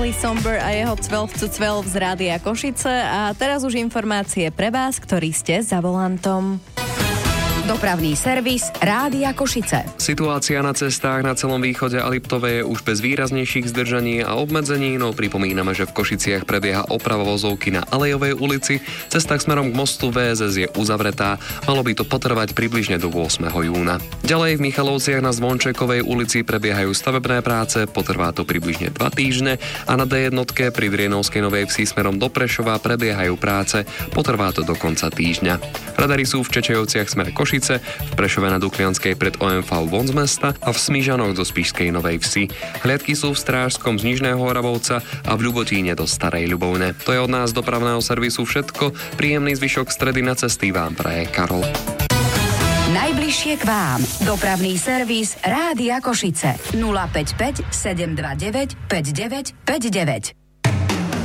Nelly Somber a jeho 12 to 12 z Rádia Košice a teraz už informácie pre vás, ktorí ste za volantom. Dopravný servis Rádia Košice. Situácia na cestách na celom východe a Liptove je už bez výraznejších zdržaní a obmedzení, no pripomíname, že v Košiciach prebieha oprava vozovky na Alejovej ulici. Cesta smerom k mostu VSS je uzavretá, malo by to potrvať približne do 8. júna. Ďalej v Michalovciach na Zvončekovej ulici prebiehajú stavebné práce, potrvá to približne 2 týždne a na D1 pri Drienovskej Novej Vsi smerom do Prešova prebiehajú práce, potrvá to do konca týždňa. Radary sú v Čečejovciach smer Košice, v Prešove na Duklianskej pred OMV von z mesta a v Smižanoch do Spišskej Novej Vsi. Hliadky sú v Strážskom z Nižného Oravovca a v Ľubotíne do Starej Ľubovne. To je od nás dopravného servisu všetko. Príjemný zvyšok stredy na cesty vám praje Karol. Najbližšie k vám. Dopravný servis Rádia Košice. 055 729 5959.